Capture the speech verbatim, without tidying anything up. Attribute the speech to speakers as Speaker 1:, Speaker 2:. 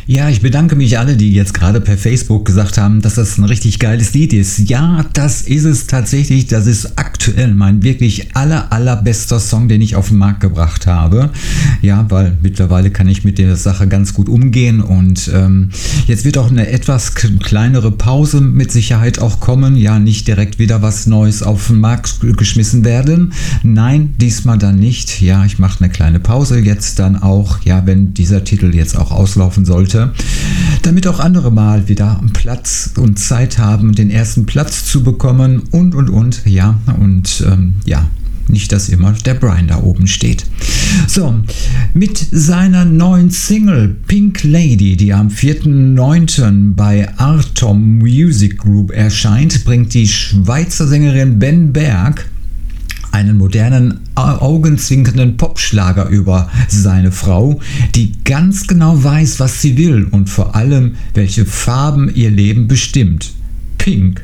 Speaker 1: Ja, ich bedanke mich alle, die jetzt gerade per Facebook gesagt haben, dass das ein richtig geiles Lied ist. Ja, das ist es tatsächlich. Das ist aktuell mein wirklich aller, allerbester Song, den ich auf den Markt gebracht habe. Ja, weil mittlerweile kann ich mit der Sache ganz gut umgehen und ähm, jetzt wird auch eine etwas kleinere Pause mit Sicherheit auch kommen. Ja, nicht direkt wieder was Neues auf den Markt geschmissen werden. Nein, diesmal dann nicht. Ja, ich mache eine kleine Pause jetzt dann auch, ja, wenn dieser Titel jetzt auch auslaufen sollte, damit auch andere mal wieder Platz und Zeit haben, den ersten Platz zu bekommen und und und, ja, und ähm, ja, nicht, dass immer der Brian da oben steht. So, mit seiner neuen Single Pink Lady, die am vierten neunten bei Artom Music Group erscheint, bringt die Schweizer Sängerin Ben Berg einen modernen, augenzwinkernden Popschlager über seine Frau, die ganz genau weiß, was sie will und vor allem, welche Farben ihr Leben bestimmt. Pink.